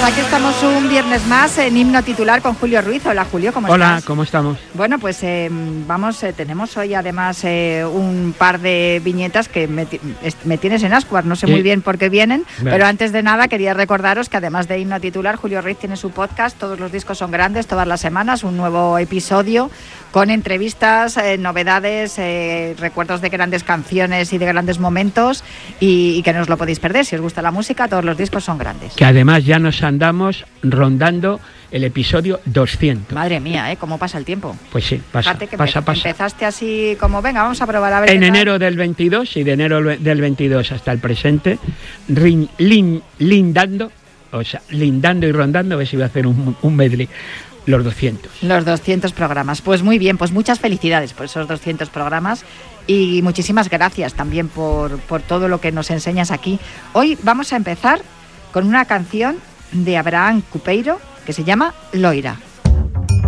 aquí estamos un viernes más en Himno Titular con Julio Ruiz. Hola Julio, ¿cómo estás? Hola, ¿cómo estamos? Bueno, pues tenemos hoy además un par de viñetas que me tienes en ascuas, no sé muy bien por qué vienen, pero antes de nada quería recordaros que además de Himno Titular, Julio Ruiz tiene su podcast, Todos los discos son grandes, todas las semanas, un nuevo episodio con entrevistas, novedades, recuerdos de grandes canciones y de grandes momentos y que no os lo podéis perder. Si os gusta la música, Todos los discos son grandes. Que además ya nos andamos rondando el episodio 200. Madre mía, ¿cómo pasa el tiempo? Pues sí, pasa. Empezaste así como, venga, vamos a probar a ver. En enero del 22 y de enero del 22 hasta el presente, lindando y rondando, a ver si voy a hacer un medley. Los 200. Los 200 programas. Pues muy bien, pues muchas felicidades por esos 200 programas y muchísimas gracias también por todo lo que nos enseñas aquí. Hoy vamos a empezar con una canción de Abraham Cupeiro que se llama Loira.